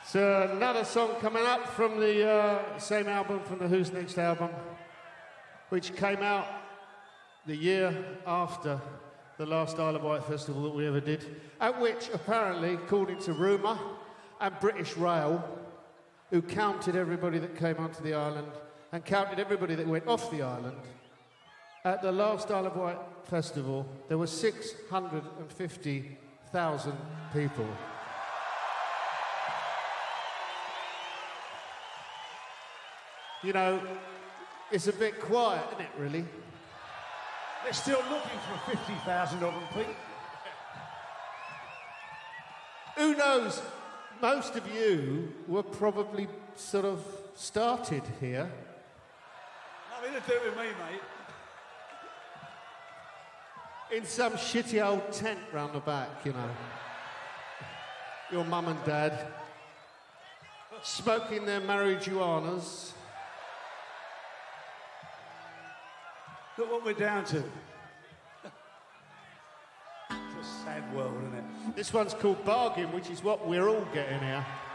So another song coming up from the same album, from the Who's Next album, which came out the year after the last Isle of Wight festival that we ever did, at which, apparently, according to rumour, and British Rail, who counted everybody that came onto the island and counted everybody that went off the island, at the last Isle of Wight festival, there were 650,000 people. You know, it's a bit quiet, isn't it, really? They're still looking for 50,000 of them, Pete. Who knows? Most of you were probably sort of started here. Nothing to do with me, mate. In some shitty old tent round the back, you know. Your mum and dad smoking their marijuanas. Look what we're down to. It's a sad world, isn't it? This one's called Bargain, which is what we're all getting here.